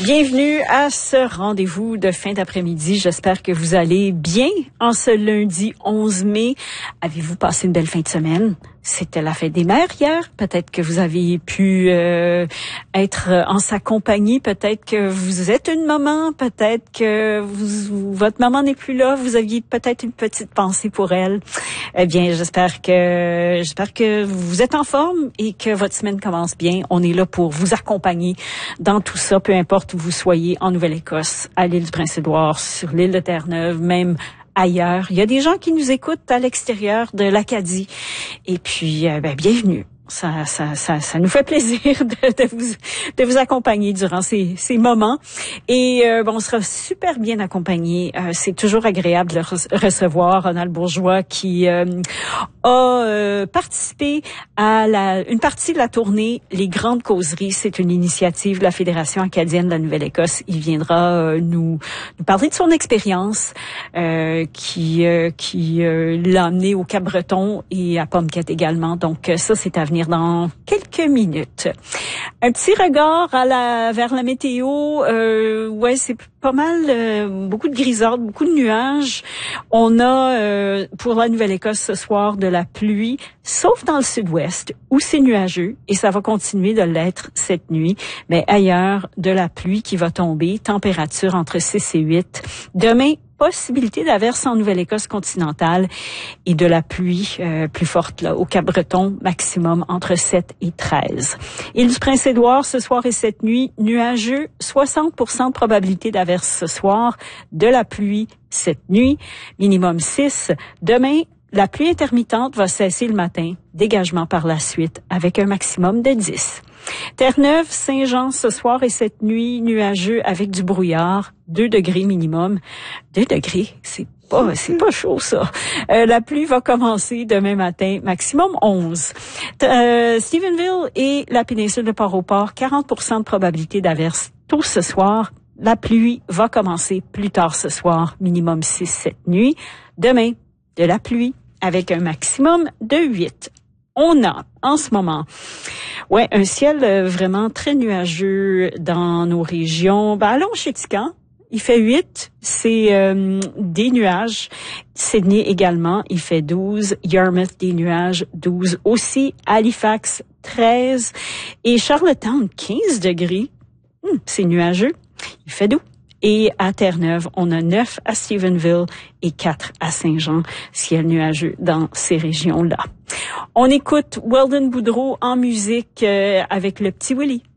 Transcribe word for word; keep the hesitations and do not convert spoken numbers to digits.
Bienvenue à ce rendez-vous de fin d'après-midi. J'espère que vous allez bien en ce lundi onze mai. Avez-vous passé une belle fin de semaine? C'était la fête des mères hier. Peut-être que vous avez pu euh, être en sa compagnie. Peut-être que vous êtes une maman. Peut-être que vous, votre maman n'est plus là. Vous aviez peut-être une petite pensée pour elle. Eh bien, j'espère que j'espère que vous êtes en forme et que votre semaine commence bien. On est là pour vous accompagner dans tout ça, peu importe où vous soyez, en Nouvelle-Écosse, à l'île du Prince-Édouard, sur l'île de Terre-Neuve, même ailleurs. Il y a des gens qui nous écoutent à l'extérieur de l'Acadie. Et puis, euh, ben, bienvenue. Ça, ça, ça, ça nous fait plaisir de, de vous, de vous accompagner durant ces, ces moments. Et euh, bon, on sera super bien accompagnés. Euh, c'est toujours agréable de re- recevoir Ronald Bourgeois qui euh, a euh, participé à la, une partie de la tournée Les Grandes Causeries. C'est une initiative de la Fédération acadienne de la Nouvelle-Écosse. Il viendra euh, nous, nous parler de son expérience euh, qui, euh, qui euh, l'a amené au Cap-Breton et à Pomquet également. Donc ça, c'est à venir dans quelques minutes. Un petit regard à la, vers la météo. Euh, ouais, c'est pas mal, euh, beaucoup de grisardes, beaucoup de nuages. On a euh, pour la Nouvelle-Écosse ce soir de la pluie, sauf dans le sud-ouest où c'est nuageux et ça va continuer de l'être cette nuit. Mais ailleurs, de la pluie qui va tomber, température entre six et huit. Demain, possibilité d'averse en Nouvelle-Écosse continentale et de la pluie euh, plus forte là au Cap-Breton, maximum entre sept et treize. Île du Prince-Édouard, ce soir et cette nuit, nuageux, soixante pour cent de probabilité d'averse ce soir, de la pluie cette nuit, minimum six. Demain, la pluie intermittente va cesser le matin, dégagement par la suite avec un maximum de dix. Terre-Neuve, Saint-Jean, ce soir et cette nuit, nuageux avec du brouillard, deux degrés minimum. deux degrés, c'est pas, c'est pas chaud, ça. Euh, la pluie va commencer demain matin, maximum onze. Euh, Stephenville et la péninsule de Port-au-Port, quarante pour cent de probabilité d'averse tôt ce soir. La pluie va commencer plus tard ce soir, minimum six cette nuit. Demain, de la pluie avec un maximum de huit. On a, en ce moment, ouais, un ciel euh, vraiment très nuageux dans nos régions. Ben, allons chez Tican. Il fait huit, c'est euh, des nuages. Sydney également, il fait douze. Yarmouth, des nuages, douze aussi. Halifax, treize. Et Charlottetown, quinze degrés. Hum, c'est nuageux. Il fait doux. Et à Terre-Neuve, on a neuf à Stephenville et quatre à Saint-Jean, ciel nuageux dans ces régions-là. On écoute Weldon Boudreau en musique euh, avec le petit Willy.